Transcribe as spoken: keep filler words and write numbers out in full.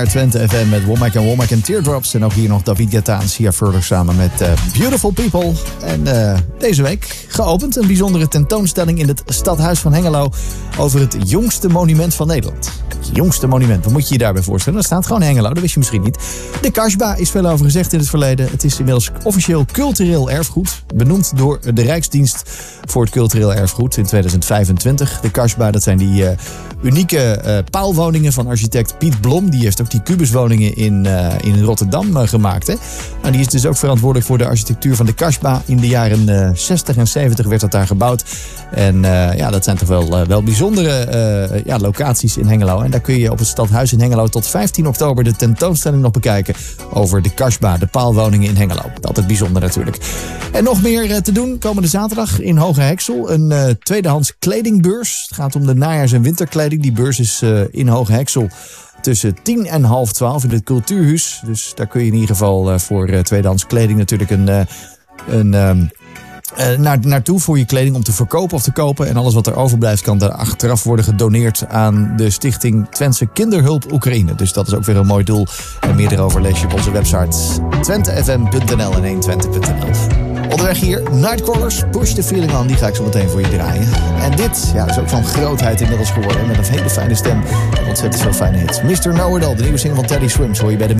Twente F M met Womack en Womack en Teardrops. En ook hier nog David Guetta en Sia Further samen met uh, Beautiful People. En uh, deze week geopend een bijzondere tentoonstelling in het Stadhuis van Hengelo over het jongste monument van Nederland. Het jongste monument, wat moet je je daarbij voorstellen? Dat staat gewoon Hengelo, dat wist je misschien niet. De Kasbah is veel over gezegd in het verleden. Het is inmiddels officieel cultureel erfgoed, benoemd door de Rijksdienst voor het cultureel erfgoed in tweeduizend vijfentwintig. De Kasbah, dat zijn die uh, unieke uh, paalwoningen van architect Piet Blom. Die heeft ook die kubuswoningen in, uh, in Rotterdam uh, gemaakt. Hè? Nou, die is dus ook verantwoordelijk voor de architectuur van de Kasbah. In de jaren uh, zestig en zeventig werd dat daar gebouwd. En uh, ja, dat zijn toch wel, uh, wel bijzondere uh, ja, locaties in Hengelo. En daar kun je op het Stadhuis in Hengelo tot vijftien oktober de tentoonstelling nog bekijken over de Kasbah, de paalwoningen in Hengelo. Altijd bijzonder natuurlijk. En nog meer uh, te doen komende zaterdag in Hoge Heksel. Een uh, tweedehands kledingbeurs. Het gaat om de najaars- en winterkleding. Die beurs is uh, in Hoge Heksel tussen tien en half twaalf in het Cultuurhuis. Dus daar kun je in ieder geval uh, voor uh, tweedehands kleding natuurlijk een, uh, een, um, uh, naar, naartoe voor je kleding om te verkopen of te kopen. En alles wat er overblijft kan daar achteraf worden gedoneerd aan de stichting Twentse Kinderhulp Oekraïne. Dus dat is ook weer een mooi doel. En meer erover lees je op onze website twente f m punt n l en honderdtwintig punt n l. Onderweg hier, Nightcrawlers, Push the Feeling On. Die ga ik zo meteen voor je draaien. En dit ja, is ook van grootheid inmiddels geworden. Met een hele fijne stem en ontzettend veel fijne hits. mister Know It All, de nieuwe single van Teddy Swims, hoor je bij de